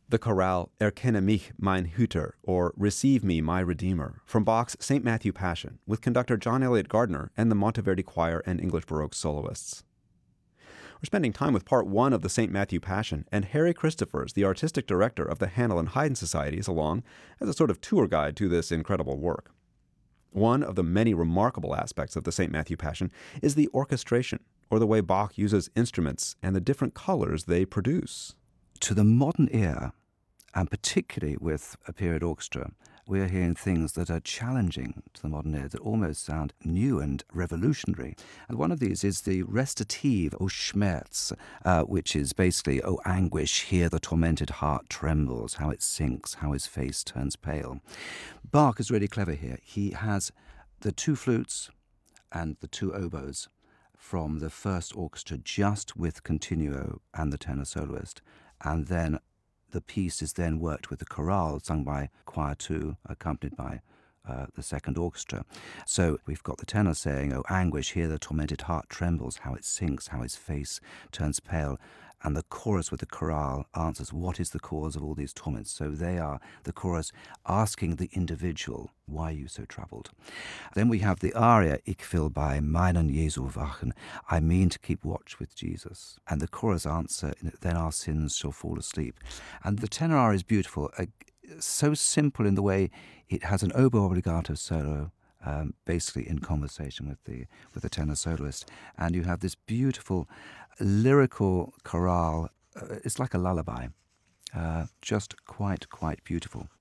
The chorale Erkenne mich, mein Hüter, or Receive Me, My Redeemer, from Bach's St. Matthew Passion, with conductor John Eliot Gardiner and the Monteverdi Choir and English Baroque soloists. We're spending time with part one of the St. Matthew Passion, and Harry Christophers, the artistic director of the Handel and Haydn Society, is along as a sort of tour guide to this incredible work. One of the many remarkable aspects of the St. Matthew Passion is the orchestration, or the way Bach uses instruments and the different colors they produce. To the modern ear, and particularly with a period orchestra, we're hearing things that are challenging to the modern ear, that almost sound new and revolutionary. And one of these is the recitative, O Schmerz, which is basically, O anguish, here the tormented heart trembles, how it sinks, how his face turns pale. Bach is really clever here. He has the two flutes and the two oboes from the first orchestra just with continuo and the tenor soloist, and then the piece is then worked with the chorale sung by choir two, accompanied by the second orchestra. So we've got the tenor saying, "Oh anguish, here the tormented heart trembles, how it sinks, how his face turns pale." And the chorus with the chorale answers, what is the cause of all these torments? So they are, the chorus, asking the individual, why are you so troubled? Then we have the aria, Ich will bei meinen Jesu wachen, I mean to keep watch with Jesus. And the chorus answer, then our sins shall fall asleep. And the tenor aria is beautiful, so simple in the way it has an oboe obbligato solo, basically in conversation with the tenor soloist, and you have this beautiful lyrical chorale. It's like a lullaby, just quite beautiful.